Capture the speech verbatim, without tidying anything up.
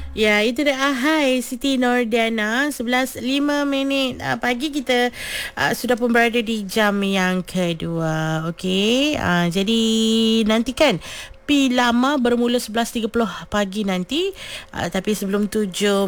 Ya, itu dah. Ah, hai Siti Nordiana. Sebelas lima minit uh, pagi kita uh, sudah pun berada di jam yang kedua. Okey. Uh, jadi nantikan Pi Lama bermula sebelas tiga puluh pagi nanti. Uh, tapi sebelum tu jom